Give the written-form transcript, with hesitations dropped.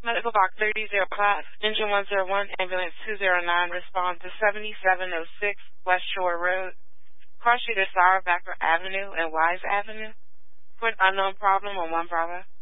Medical Box 3005, Engine 101, Ambulance 209, respond to 7706 West Shore Road, cross street of Sauerbacker Avenue and Wise Avenue, for an unknown problem on 1 Bravo.